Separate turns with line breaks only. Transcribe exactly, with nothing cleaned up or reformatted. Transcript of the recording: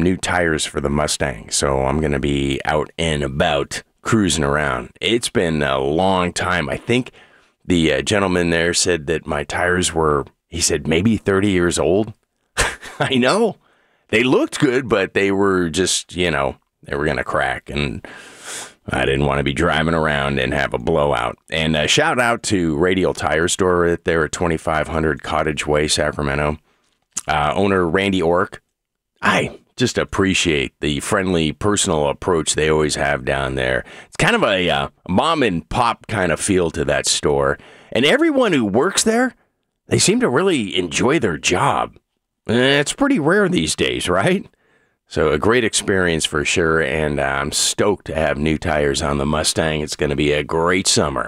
new tires for the Mustang, so I'm going to be out and about cruising around. It's been a long time. I think the uh, gentleman there said that my tires were, he said, maybe thirty years old. I know. They looked good, but they were just, you know, they were going to crack, and I didn't want to be driving around and have a blowout. And uh, shout out to Radial Tire Store right there at twenty-five hundred Cottage Way, Sacramento. Uh, owner Randy Ork. I just appreciate the friendly, personal approach they always have down there. It's kind of a uh, mom and pop kind of feel to that store. And everyone who works there, they seem to really enjoy their job. Eh, It's pretty rare these days, right? So a great experience for sure, and uh, I'm stoked to have new tires on the Mustang. It's going to be a great summer.